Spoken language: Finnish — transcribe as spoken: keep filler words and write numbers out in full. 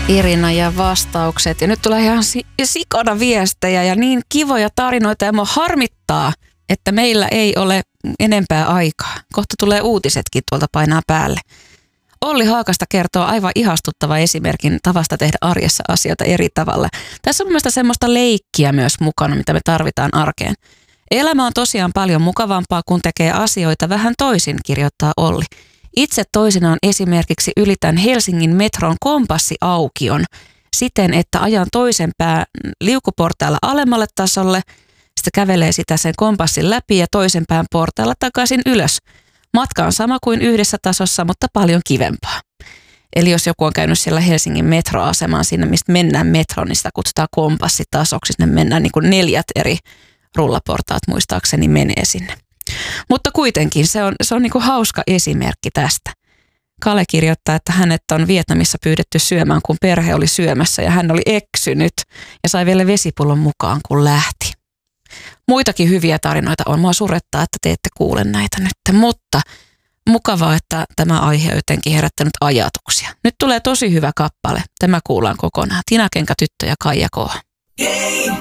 Irina ja vastaukset. Ja nyt tulee ihan si- sikana viestejä ja niin kivoja tarinoita. Ja mua harmittaa, että meillä ei ole enempää aikaa. Kohta tulee uutisetkin tuolta painaa päälle. Olli Haakasta kertoo aivan ihastuttava esimerkin tavasta tehdä arjessa asioita eri tavalla. Tässä on mielestäni semmoista leikkiä myös mukana, mitä me tarvitaan arkeen. Elämä on tosiaan paljon mukavampaa, kun tekee asioita vähän toisin, kirjoittaa Olli. Itse toisinaan esimerkiksi ylitän Helsingin metron kompassiaukion siten, että ajan toisen pään liukuportailla alemmalle tasolle, sitten kävelee sitä sen kompassin läpi ja toisen pään portailla takaisin ylös. Matka on sama kuin yhdessä tasossa, mutta paljon kivempaa. Eli jos joku on käynyt siellä Helsingin metroasemaan sinne, mistä mennään metroon, niin sitä kutsutaan kompassitasoksi. Sinne mennään niin kuin neljät eri rullaportaat muistaakseni menee sinne. Mutta kuitenkin se on, se on niin kuin hauska esimerkki tästä. Kale kirjoittaa, että hänet on Vietnamissa pyydetty syömään, kun perhe oli syömässä ja hän oli eksynyt ja sai vielä vesipullon mukaan, kun lähti. Muitakin hyviä tarinoita on. Mua surettaa, että te ette kuule näitä nyt, mutta mukavaa, että tämä aihe on jotenkin herättänyt ajatuksia. Nyt tulee tosi hyvä kappale. Tämä kuullaan kokonaan. Tina Kenkä, Tyttö ja Kaija K.